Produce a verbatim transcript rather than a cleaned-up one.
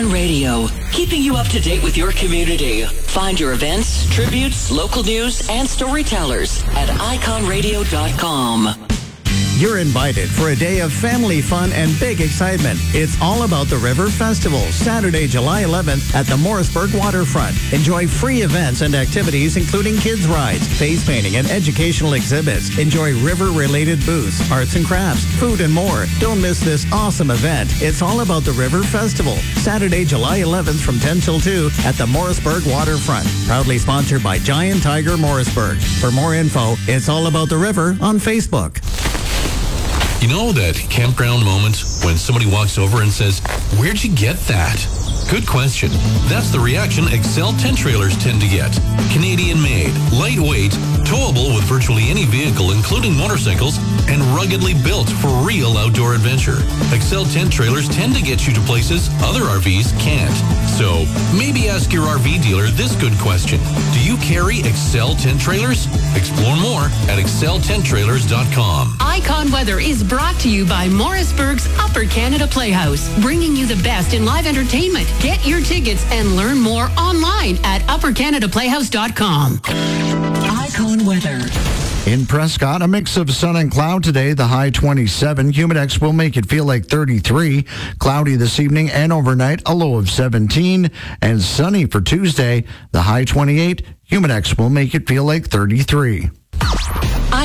Icon Radio, keeping you up to date with your community. Find your events, tributes, local news, and storytellers at icon radio dot com. You're invited for a day of family fun and big excitement. It's all about the River Festival, Saturday, July eleventh at the Morrisburg Waterfront. Enjoy free events and activities, including kids' rides, face painting, and educational exhibits. Enjoy river-related booths, arts and crafts, food, and more. Don't miss this awesome event. It's all about the River Festival, Saturday, July eleventh from ten till two at the Morrisburg Waterfront. Proudly sponsored by Giant Tiger Morrisburg. For more info, it's All About the River on Facebook. You know that campground moment when somebody walks over and says, "Where'd you get that?" Good question. That's the reaction Excel tent trailers tend to get. Canadian-made, lightweight, towable with virtually any vehicle, including motorcycles, and ruggedly built for real outdoor adventure. Excel tent trailers tend to get you to places other R Vs can't. So maybe ask your R V dealer this good question. Do you carry Excel tent trailers? Explore more at excel tent trailers dot com. Icon Weather is brought to you by Morrisburg's Upper Canada Playhouse, bringing you the best in live entertainment. Get your tickets and learn more online at upper canada playhouse dot com. Icon Weather. In Prescott, a mix of sun and cloud today, the high twenty-seven. Humidex will make it feel like thirty-three. Cloudy this evening and overnight, a low of seventeen. And sunny for Tuesday, the high twenty-eight. Humidex will make it feel like thirty-three.